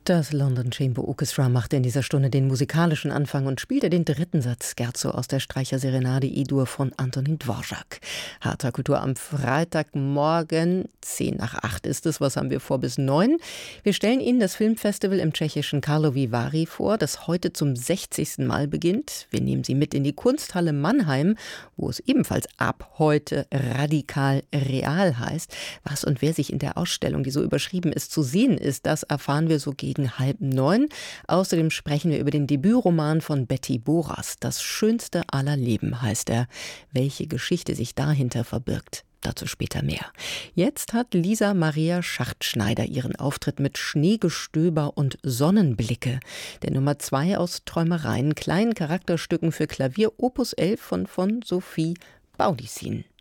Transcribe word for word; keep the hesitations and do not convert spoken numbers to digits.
Das London Chamber Orchestra machte in dieser Stunde den musikalischen Anfang und spielte den dritten Satz Scherzo aus der Streicherserenade I-Dur von Antonin Dvorak. Harter Kultur am Freitagmorgen, zehn nach acht ist es, was haben wir vor bis neun? Wir stellen Ihnen das Filmfestival im tschechischen Karlovy Vary vor, das heute zum sechzigsten Mal beginnt. Wir nehmen Sie mit in die Kunsthalle Mannheim, wo es ebenfalls ab heute radikal real heißt. Was und wer sich in der Ausstellung, die so überschrieben ist, zu sehen ist, das erfahren wir so gegen halb neun. Außerdem sprechen wir über den Debütroman von Betty Boras. Das schönste aller Leben heißt er. Welche Geschichte sich dahinter verbirgt, dazu später mehr. Jetzt hat Lisa Maria Schachtschneider ihren Auftritt mit Schneegestöber und Sonnenblicke. Der Nummer zwei aus Träumereien, kleinen Charakterstücken für Klavier, Opus elf von, von Sophie Baudissin.